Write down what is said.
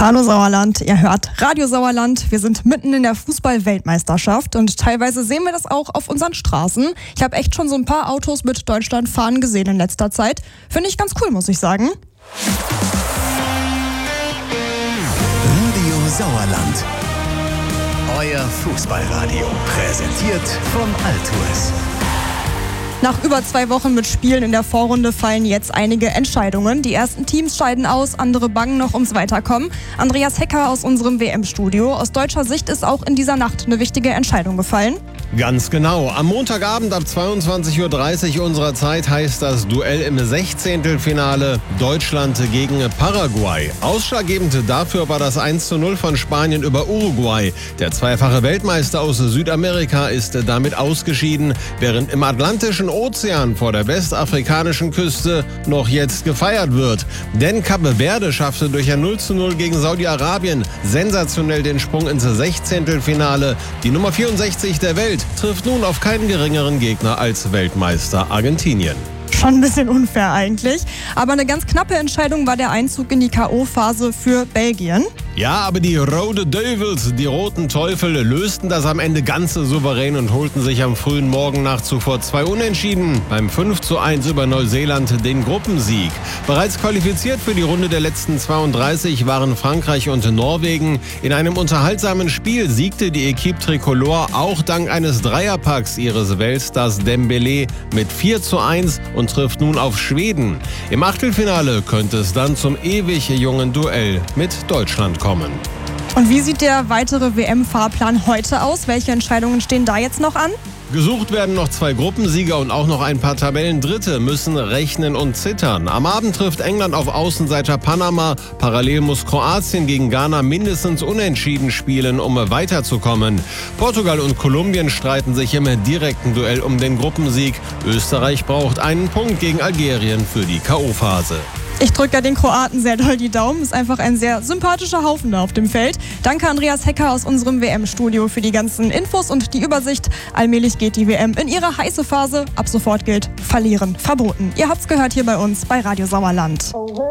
Hallo Sauerland, ihr hört Radio Sauerland. Wir sind mitten in der Fußball-Weltmeisterschaft und teilweise sehen wir das auch auf unseren Straßen. Ich habe echt schon so ein paar Autos mit Deutschlandfahnen gesehen in letzter Zeit. Finde ich ganz cool, muss ich sagen. Radio Sauerland. Euer Fußballradio. Präsentiert von Altues. Nach über 2 Wochen mit Spielen in der Vorrunde fallen jetzt einige Entscheidungen. Die ersten Teams scheiden aus, andere bangen noch ums Weiterkommen. Andreas Hecker aus unserem WM-Studio. Aus deutscher Sicht ist auch in dieser Nacht eine wichtige Entscheidung gefallen. Ganz genau. Am Montagabend ab 22.30 Uhr unserer Zeit heißt das Duell im 16. Deutschland gegen Paraguay. Ausschlaggebend dafür war das 1:0 von Spanien über Uruguay. Der zweifache Weltmeister aus Südamerika ist damit ausgeschieden, während im Atlantischen Ozean vor der westafrikanischen Küste noch jetzt gefeiert wird. Denn Cape Verde schaffte durch ein 0:0 gegen Saudi-Arabien sensationell den Sprung ins 16. Die Nummer 64 der Welt trifft nun auf keinen geringeren Gegner als Weltmeister Argentinien. Schon ein bisschen unfair eigentlich. Aber eine ganz knappe Entscheidung war der Einzug in die K.O.-Phase für Belgien. Ja, aber die Rode Duivels, die Roten Teufel, lösten das am Ende ganz souverän und holten sich am frühen Morgen nach zuvor 2 Unentschieden beim 5:1 über Neuseeland den Gruppensieg. Bereits qualifiziert für die Runde der letzten 32 waren Frankreich und Norwegen. In einem unterhaltsamen Spiel siegte die Equipe Tricolore auch dank eines Dreierpacks ihres Weltstars Dembélé mit 4:1 und trifft nun auf Schweden. Im Achtelfinale könnte es dann zum ewig jungen Duell mit Deutschland kommen. Und wie sieht der weitere WM-Fahrplan heute aus? Welche Entscheidungen stehen da jetzt noch an? Gesucht werden noch 2 Gruppensieger und auch noch ein paar Tabellendritte müssen rechnen und zittern. Am Abend trifft England auf Außenseiter Panama. Parallel muss Kroatien gegen Ghana mindestens unentschieden spielen, um weiterzukommen. Portugal und Kolumbien streiten sich im direkten Duell um den Gruppensieg. Österreich braucht einen Punkt gegen Algerien für die K.O.-Phase. Ich drücke ja den Kroaten sehr doll die Daumen. Ist einfach ein sehr sympathischer Haufen da auf dem Feld. Danke Andreas Hecker aus unserem WM-Studio für die ganzen Infos und die Übersicht. Allmählich geht die WM in ihre heiße Phase. Ab sofort gilt, verlieren verboten. Ihr habt's gehört hier bei uns bei Radio Sauerland.